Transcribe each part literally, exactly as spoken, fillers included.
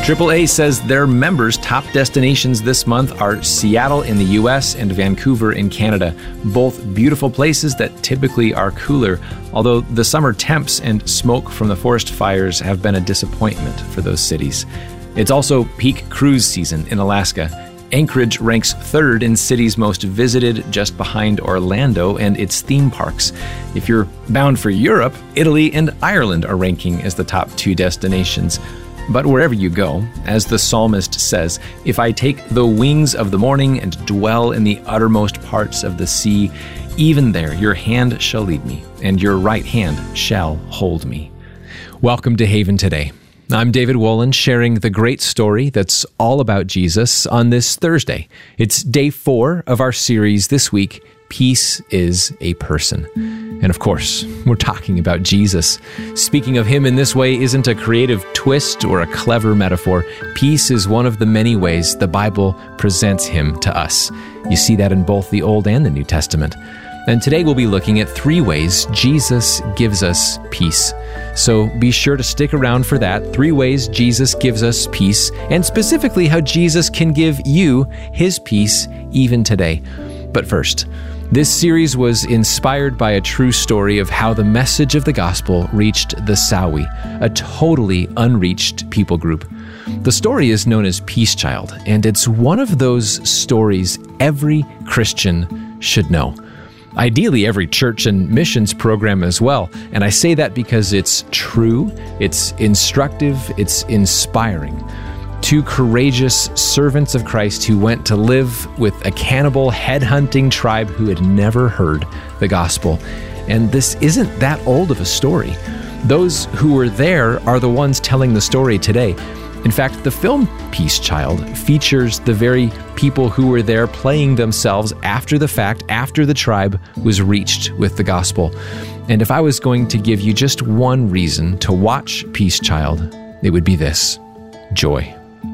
triple A says their members' top destinations this month are Seattle in the U S and Vancouver in Canada, both beautiful places that typically are cooler, although the summer temps and smoke from the forest fires have been a disappointment for those cities. It's also peak cruise season in Alaska. Anchorage ranks third in cities most visited, just behind Orlando and its theme parks. If you're bound for Europe, Italy and Ireland are ranking as the top two destinations. But wherever you go, as the psalmist says, if I take the wings of the morning and dwell in the uttermost parts of the sea, even there your hand shall lead me, and your right hand shall hold me. Welcome to Haven Today. I'm David Wolin, sharing the great story that's all about Jesus on this Thursday. It's day four of our series this week, Peace is a Person. And of course, we're talking about Jesus. Speaking of him in this way isn't a creative twist or a clever metaphor. Peace is one of the many ways the Bible presents him to us. You see that in both the Old and the New Testament. And today we'll be looking at three ways Jesus gives us peace. So be sure to stick around for that. Three ways Jesus gives us peace, and specifically how Jesus can give you his peace even today. But first, this series was inspired by a true story of how the message of the gospel reached the Sawi, a totally unreached people group. The story is known as Peace Child, and it's one of those stories every Christian should know. Ideally, every church and missions program as well. And I say that because it's true, it's instructive, it's inspiring. Two courageous servants of Christ who went to live with a cannibal, headhunting tribe who had never heard the gospel. And this isn't that old of a story. Those who were there are the ones telling the story today. In fact, the film Peace Child features the very people who were there playing themselves after the fact, after the tribe was reached with the gospel. And if I was going to give you just one reason to watch Peace Child, it would be this: joy.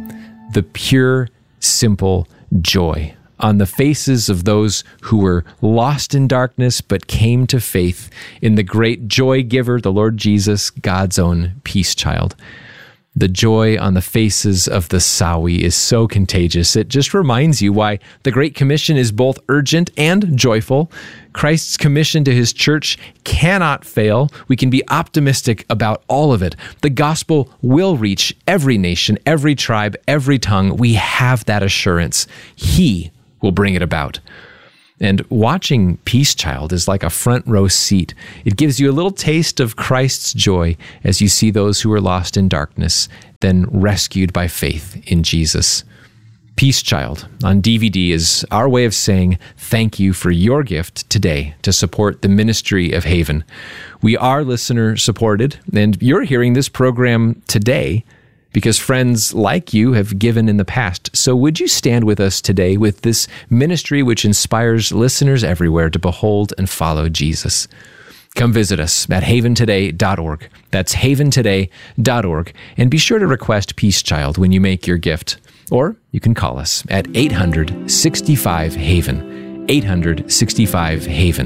The pure, simple joy on the faces of those who were lost in darkness but came to faith in the great joy giver, the Lord Jesus, God's own Peace Child. The joy on the faces of the Sawi is so contagious. It just reminds you why the Great Commission is both urgent and joyful. Christ's commission to his church cannot fail. We can be optimistic about all of it. The gospel will reach every nation, every tribe, every tongue. We have that assurance. He will bring it about. And watching Peace Child is like a front row seat. It gives you a little taste of Christ's joy as you see those who are lost in darkness, then rescued by faith in Jesus. Peace Child on D V D is our way of saying thank you for your gift today to support the ministry of Haven. We are listener supported, and you're hearing this program today because friends like you have given in the past. So would you stand with us today with this ministry which inspires listeners everywhere to behold and follow Jesus? Come visit us at haven today dot org. That's haven today dot org. And be sure to request Peace Child when you make your gift. Or you can call us at eight hundred, sixty-five, HAVEN. eight hundred, sixty-five,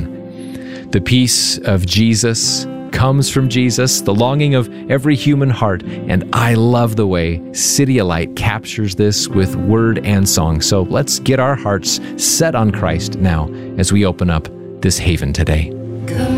HAVEN. The peace of Jesus comes from Jesus, the longing of every human heart, and I love the way CityAlight captures this with word and song. So let's get our hearts set on Christ now as we open up this Haven today.